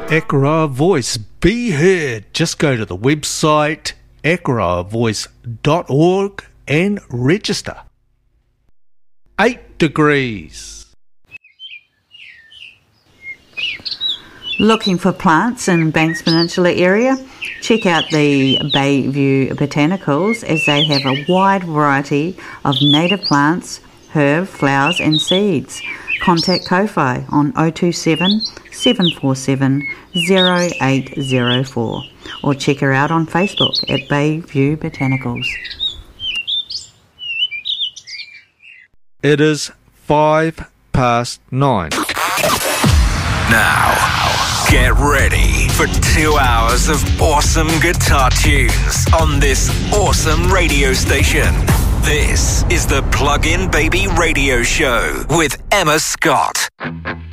Ekara Voice, be heard. Just go to the website ekaravoice.org and register. 8 degrees. Looking for plants in Banks Peninsula area? Check out the Bayview Botanicals, as they have a wide variety of native plants, herb, flowers and seeds. Contact Ko-Fi on 027 747 0804 or check her out on Facebook at Bayview Botanicals. It is 9:05. Now, get ready for 2 hours of awesome guitar tunes on this awesome radio station. This is the Plug-in Baby Radio Show with Emma Scott.